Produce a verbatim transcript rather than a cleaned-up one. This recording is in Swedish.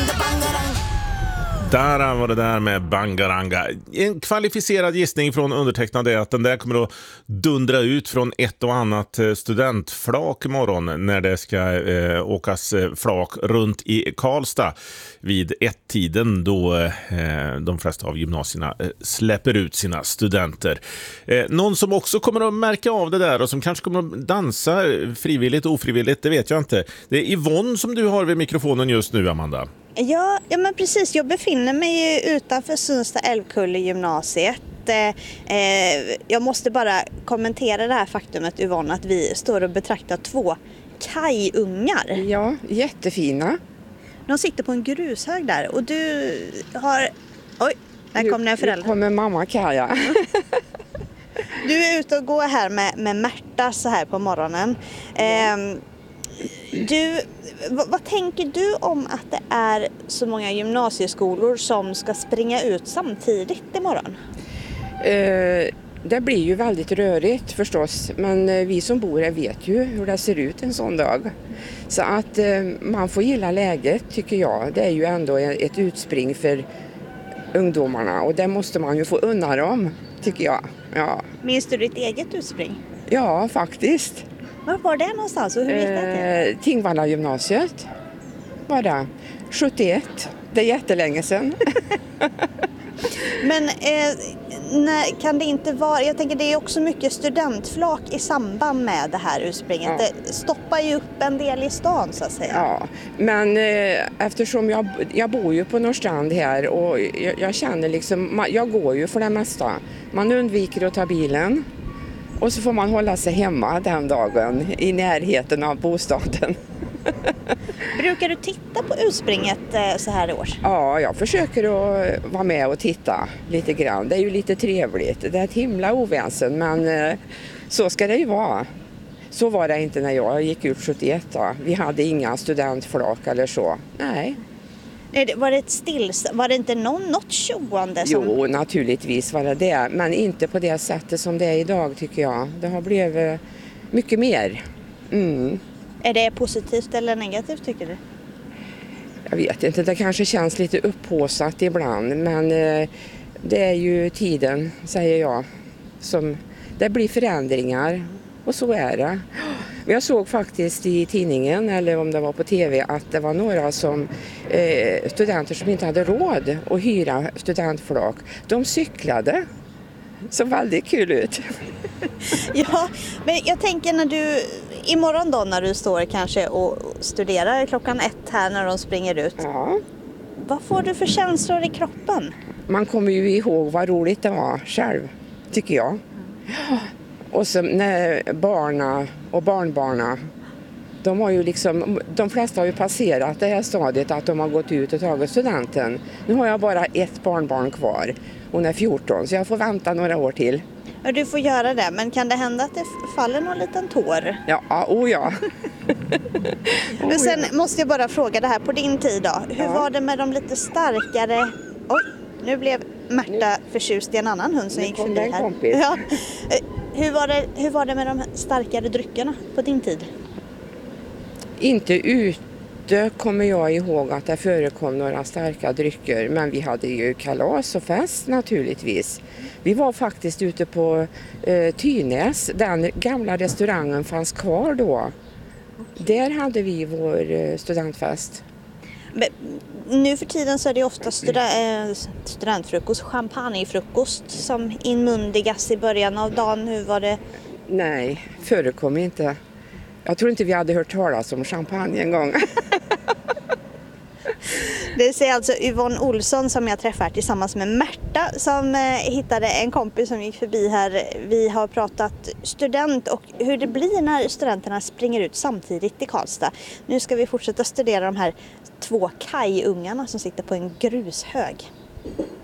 Där var det där med Bangaranga. En kvalificerad gissning från undertecknad är att den där kommer att dundra ut från ett och annat studentflak imorgon när det ska eh, åkas flak runt i Karlstad vid ett-tiden då eh, de flesta av gymnasierna eh, släpper ut sina studenter. Eh, någon som också kommer att märka av det där och som kanske kommer att dansa frivilligt och ofrivilligt, det vet jag inte. Det är Yvonne som du har vid mikrofonen just nu, Amanda. Ja, ja men precis. Jag befinner mig utanför Sunsta Älvkulle gymnasiet. Eh, jag måste bara kommentera det här faktumet, Yvonne, att vi står och betraktar två kajungar. Ja, jättefina. De sitter på en grushög där och du har... Oj, där kom en förälder. Nu kommer mamma Kaja. Du är ute och går här med, med Märta så här på morgonen. Eh, Du, vad, vad tänker du om att det är så många gymnasieskolor som ska springa ut samtidigt imorgon? Eh, det blir ju väldigt rörigt förstås, men eh, vi som bor här vet ju hur det ser ut en sån dag. Så att eh, man får gilla läget, tycker jag. Det är ju ändå ett utspring för ungdomarna och det måste man ju få unna dem, tycker jag. Ja. Minns du ditt eget utspring? Ja, faktiskt. Var var det någonstans och hur gick det till? Eh, Tingvalla gymnasiet var det. sjuttioett. Det är jättelänge sedan. Men eh, när, kan det inte vara... Jag tänker det är också mycket studentflak i samband med det här utspringet. Ja. Det stoppar ju upp en del i stan så att säga. Ja, men eh, eftersom jag, jag bor ju på Norrstrand här och jag, jag känner liksom... Jag går ju för det mesta. Man undviker att ta bilen. Och så får man hålla sig hemma den dagen i närheten av bostaden. Brukar du titta på utspringet så här i år? Ja, jag försöker att vara med och titta lite grann. Det är ju lite trevligt. Det är ett himla oväsen, men så ska det ju vara. Så var det inte när jag gick ut sjuttioett. Då. Vi hade inga studentflak eller så. Nej. Var det ett stills? Var det inte någon, något tjoande? Som... Jo, naturligtvis var det det. Men inte på det sättet som det är idag, tycker jag. Det har blivit mycket mer. Mm. Är det positivt eller negativt, tycker du? Jag vet inte. Det kanske känns lite upphåsat ibland. Men eh, det är ju tiden, säger jag. Som, det blir förändringar. Och så är det. Jag såg faktiskt i tidningen, eller om det var på tv, att det var några som, eh, studenter som inte hade råd att hyra studentflak. De cyklade. Så väldigt kul ut. Ja, men jag tänker när du, imorgon då när du står kanske och studerar klockan ett här när de springer ut. Ja. Vad får du för känslor i kroppen? Man kommer ju ihåg vad roligt det var själv, tycker jag. Ja. Och så när barna och barnbarna, de har ju liksom, de flesta har ju passerat det här stadiet att de har gått ut och tagit studenten. Nu har jag bara ett barnbarn kvar. Hon är fjorton, så jag får vänta några år till. Ja, du får göra det, men kan det hända att det faller någon liten tår? Ja, oh ja. Men sen måste jag bara fråga det här på din tid då. Hur ja. var det med de lite starkare... Oj, nu blev Märta förtjust i en annan hund som nu gick förbi här. Kompis. Ja. Hur var det, hur var det med de starkare dryckerna på din tid? Inte ute kommer jag ihåg att det förekom några starka drycker. Men vi hade ju kalas och fest naturligtvis. Vi var faktiskt ute på eh, Tynäs. Den gamla restaurangen fanns kvar då. Där hade vi vår eh, studentfest. Men, nu för tiden så är det ofta studen- studentfrukost, champagnefrukost som inmundigas i början av dagen. Hur var det? Nej, förekom inte. Jag tror inte vi hade hört talas om champagne en gång. Det säger alltså Yvonne Olsson som jag träffar tillsammans med Märta som eh, hittade en kompis som gick förbi här. Vi har pratat student och hur det blir när studenterna springer ut samtidigt i Karlstad. Nu ska vi fortsätta studera de här två kajungarna som sitter på en grushög.